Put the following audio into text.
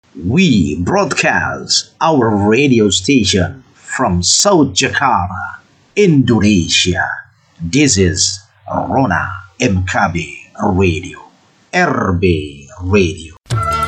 We broadcast our radio station from South Jakarta, Indonesia. This is Rona MKB Radio, RB Radio.